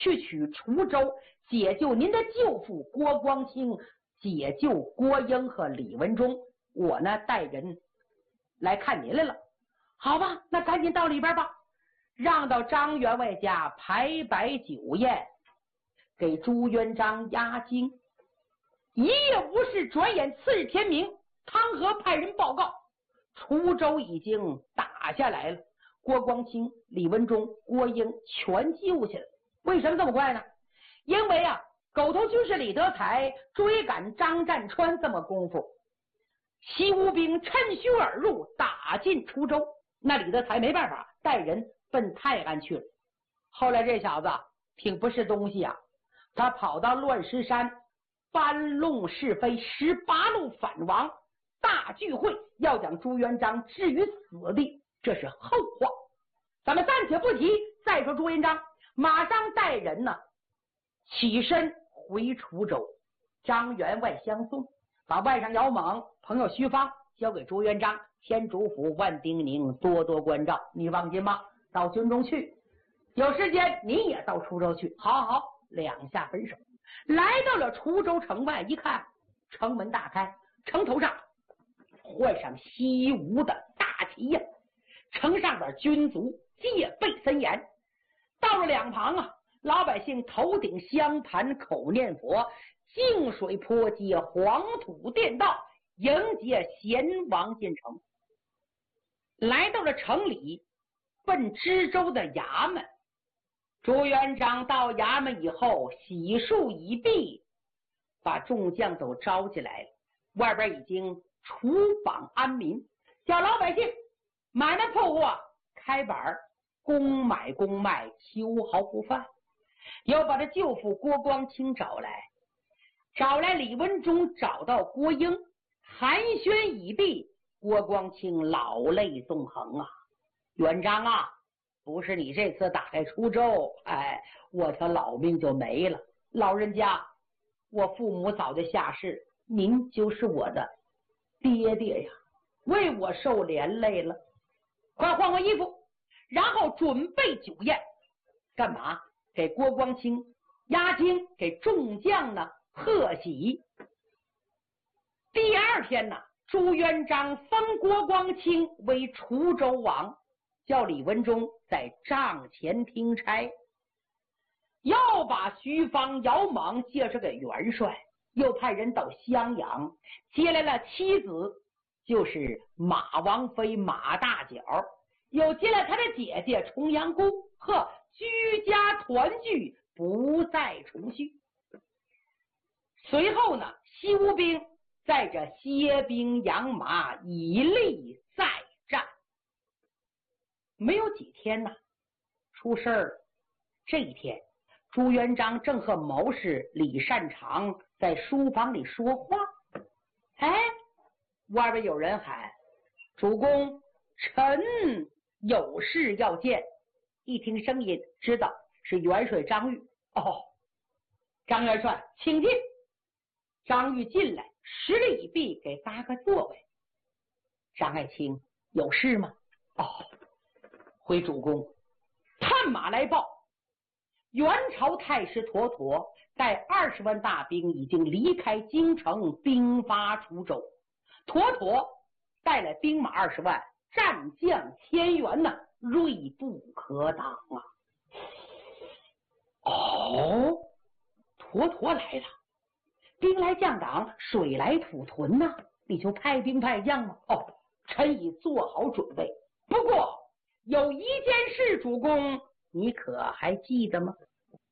去取滁州，解救您的舅父郭光清，解救郭英和李文忠。我呢带人来看您来了。好吧，那赶紧到里边吧，让到张员外家排摆酒宴，给朱元璋压惊。一夜无事，转眼次日天明，汤和派人报告，滁州已经打下来了，郭光清、李文忠、郭英全救下来。为什么这么快呢？因为狗头军师李德才追赶张占川这么功夫，西吴兵趁虚而入，打进滁州。那李德才没办法，带人奔泰安去了。后来这小子挺不是东西他跑到乱石山搬弄是非，18路反王，大聚会，要将朱元璋置于死地，这是后话，咱们暂且不提。再说朱元璋马上带人起身回滁州，张员外相送，把外甥姚猛、朋友徐芳交给朱元璋，天竺府万叮咛，多多关照。你放心吧，到军中去，有时间你也到滁州去。好好，两下分手。来到了滁州城外，一看城门大开，城头上换上西吴的大旗城上边军卒戒备森严。到了两旁老百姓头顶香盘，口念佛，净水坡街，黄土垫道，迎接贤王进城。来到了城里，奔知州的衙门。朱元璋到衙门以后，洗漱已毕，把众将都招进来了。外边已经除坊安民，叫老百姓买卖破货开板，公买公卖，秋毫不犯。又把这舅父郭光清找来李文忠，找到郭英，寒暄已毕，郭光清老泪纵横元璋不是你这次打开滁州，我条老命就没了。老人家，我父母早就下世，您就是我的爹爹呀，为我受连累了。快换换衣服，然后准备酒宴。干嘛？给郭光清压惊，给众将贺喜。第二天朱元璋封郭光清为滁州王，叫李文忠在帐前听差，要把徐芳、姚猛介绍给元帅，又派人到襄阳接来了妻子，就是马王妃马大脚，又接来他的姐姐重阳姑，居家团聚，不再重续。随后西吴兵载着歇兵养马，以力再战。没有几天出事儿了。这一天，朱元璋正和谋士李善长在书房里说话，外边有人喊：“主公，臣有事要见。”一听声音，知道是元帅张玉。张元帅，请进。张玉进来，施礼已毕，给搭个座位。张爱卿，有事吗？回主公，探马来报，元朝太师妥妥带20万大兵已经离开京城，兵发滁州。妥妥带了兵马20万，战将1000员锐不可挡妥妥来了，兵来将挡，水来土屯你就派兵派将吗？臣已做好准备。不过有一件事，主公你可还记得吗？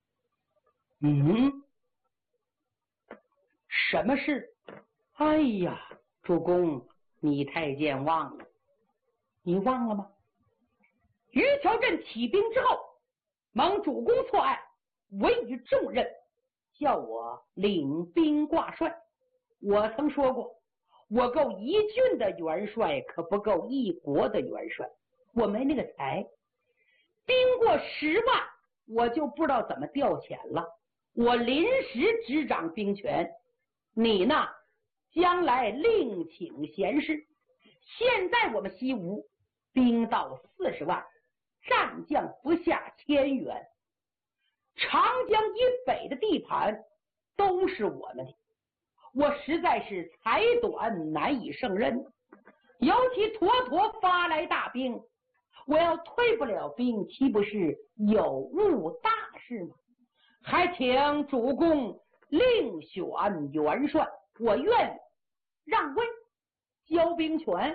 什么事？主公你太健忘了。你忘了吗？于桥镇起兵之后，蒙主公错爱，委以重任，叫我领兵挂帅。我曾说过，我够一郡的元帅，可不够一国的元帅，我没那个才。兵过10万，我就不知道怎么调遣了。我临时执掌兵权，你将来另请贤士。现在我们西吴兵到40万，战将不下1000员， 长江以北的地盘都是我们的，我实在是才短难以胜任。尤其妥妥发来大兵，我要退不了兵，岂不是有误大事吗？还请主公另选元帅，我愿让位交兵权。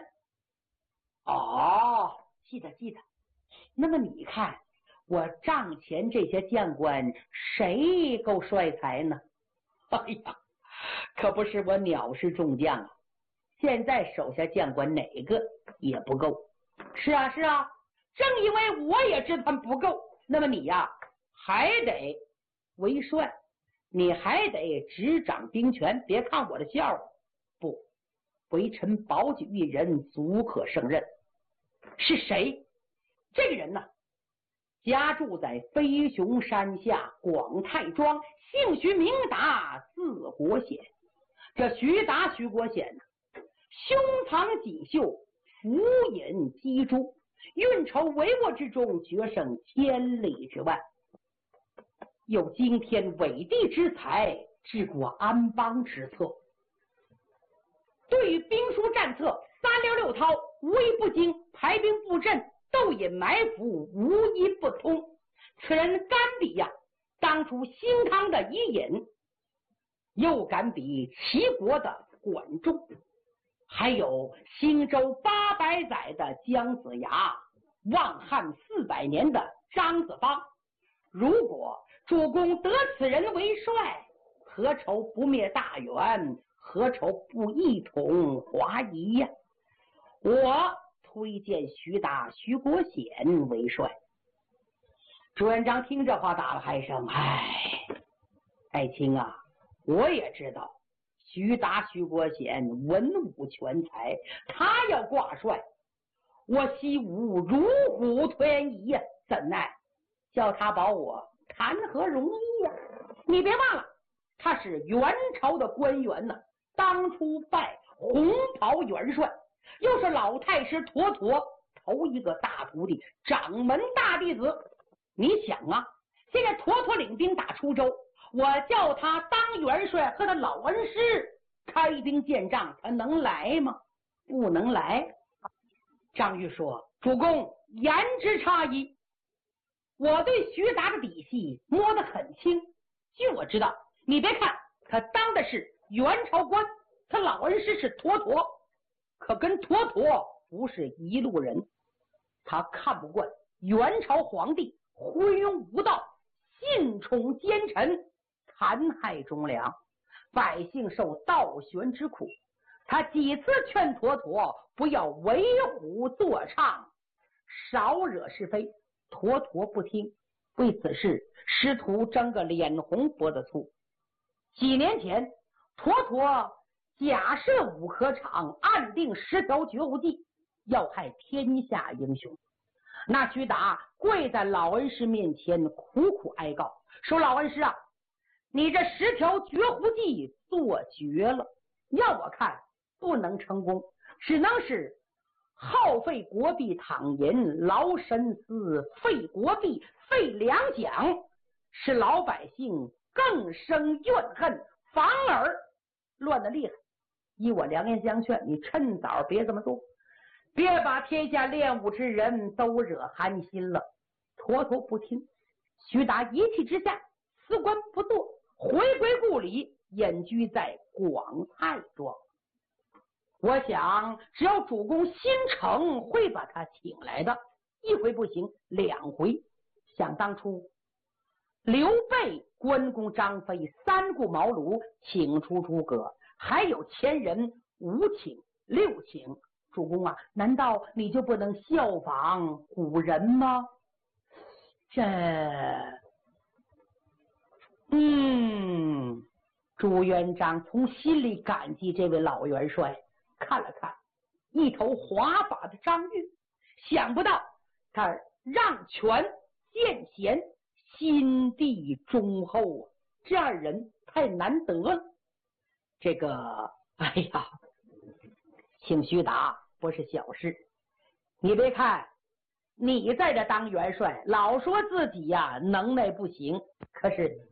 哦，记得。那么你看我帐前这些将官谁够帅才呢？哎呀，可不是我鸟是众将啊，现在手下将官哪个也不够。是啊，正因为我也知道他们不够，那么你呀还得为帅，你还得执掌兵权。别看我的笑话，不，微臣保举一人足可胜任。是谁？这个人呢，家住在飞熊山下广泰庄，姓徐名达，字国显。这徐达徐国显呢，胸藏锦绣，俯饮鸡珠，运筹帷幄之中，决胜千里之外，有惊天伟地之才，治国安邦之策。对于兵书战策三六六韬，无一不精；排兵布阵，斗隐埋伏，无一不通。此人敢比呀，当初兴康的伊尹，又敢比齐国的管仲，还有兴周800载的姜子牙，望汉400年的张子芳。如果主公得此人为帅，何愁不灭大元？何愁不一统华夷呀？我推荐徐达、徐国显为帅。朱元璋听这话打了嗨声，爱卿啊，我也知道徐达、徐国显文武全才，他要挂帅，我西吴如虎添翼呀，怎奈叫他保我，谈何容易呀？你别忘了，他是元朝的官员呢，当初拜红袍元帅，又是老太师妥妥头一个大徒弟，掌门大弟子。你想啊，现在妥妥领兵打出州，我叫他当元帅和他老恩师开兵见仗，他能来吗？不能来。张玉说：主公言之差矣，我对徐达的底细摸得很清。据我知道，你别看他当的是元朝官，他老恩师是妥妥，可跟妥妥不是一路人。他看不惯元朝皇帝昏庸无道，信宠奸臣，残害忠良，百姓受倒悬之苦。他几次劝妥妥不要为虎作伥，少惹是非，妥妥不听，为此事师徒争个脸红脖子粗。几年前，妥妥假设五合场，暗定10条绝无计，要害天下英雄。那徐达跪在老恩师面前，苦苦哀告说：老恩师啊，你这10条绝户计做绝了，要我看不能成功，只能是耗费国币躺银，劳神思，费国币，费粮饷，使老百姓更生怨恨，反而乱得厉害。依我良言相劝，你趁早别这么做，别把天下练武之人都惹寒心了。妥妥不听，徐达一气之下辞官不做，回归故里，隐居在广泰庄。我想只要主公心诚，会把他请来的。一回不行，2回。想当初刘备、关公、张飞3顾茅庐，请出诸葛，还有前人5请6请。主公啊，难道你就不能效仿古人吗？朱元璋从心里感激这位老元帅，看了看一头滑发的张玉，想不到他让权见贤，心地忠厚啊，这样人太难得了。这个请徐达不是小事。你别看你在这当元帅，老说自己呀能耐不行，可是